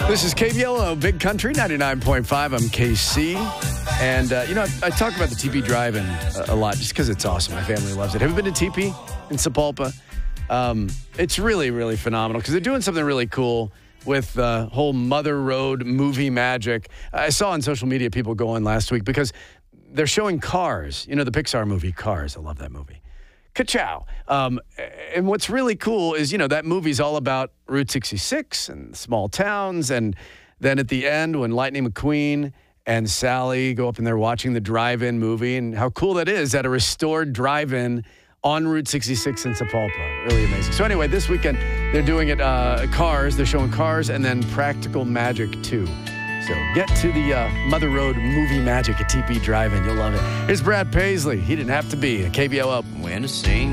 This is KBLO, Big Country 99.5. I'm KC. And, I talk about the TP Drive-In a lot just because it's awesome. My family loves it. Have you been to TP in Sapulpa? It's really, really phenomenal because they're doing something really cool with the whole Mother Road movie magic. I saw on social media people going last week because they're showing Cars. You know, the Pixar movie Cars. I love that movie. Ka-chow. And what's really cool is, that movie's all about Route 66 and small towns. And then at the end, when Lightning McQueen and Sally go up and they're watching the drive-in movie, and how cool that is at a restored drive-in on Route 66 in Sapulpa. Really amazing. So anyway, this weekend, they're doing it, Cars. They're showing Cars and then Practical Magic 2. So get to the Mother Road movie magic at TP Drive-In. You'll love it. Here's Brad Paisley. He didn't have to be. KBLO. When to sing.